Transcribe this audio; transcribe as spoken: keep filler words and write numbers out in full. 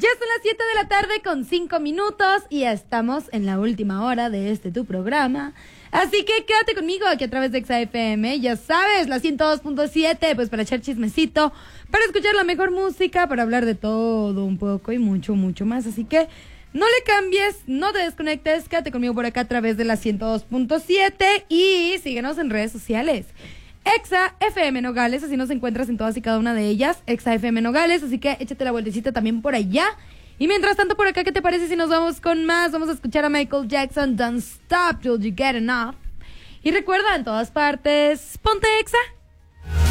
Ya son las siete de la tarde con cinco minutos y ya estamos en la última hora de este tu programa. Así que quédate conmigo aquí a través de Exa F M, ya sabes, la ciento dos punto siete, pues para echar chismecito, para escuchar la mejor música, para hablar de todo un poco y mucho, mucho más. Así que no le cambies, no te desconectes, quédate conmigo por acá a través de la ciento dos punto siete y síguenos en redes sociales. Exa F M Nogales, así nos encuentras en todas y cada una de ellas, Exa F M Nogales, así que échate la vueltecita también por allá. Y mientras tanto por acá, ¿qué te parece si nos vamos con más? Vamos a escuchar a Michael Jackson, Don't Stop Till You Get Enough. Y recuerda, en todas partes, ponte Exa.